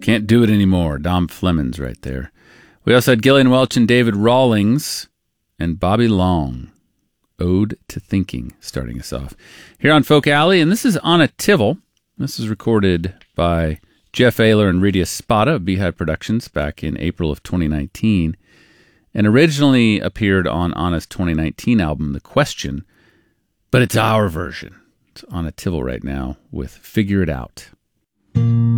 Can't Do It Anymore. Dom Flemons right there. We also had Gillian Welch and David Rawlings and Bobby Long. Ode to Thinking, starting us off here on Folk Alley. And this is Anna Tivel. This is recorded by Jeff Ayler and Rydia Spada of Beehive Productions back in April of 2019, and originally appeared on Anna's 2019 album, The Question, but it's our version. It's Anna Tivel right now with Figure It Out.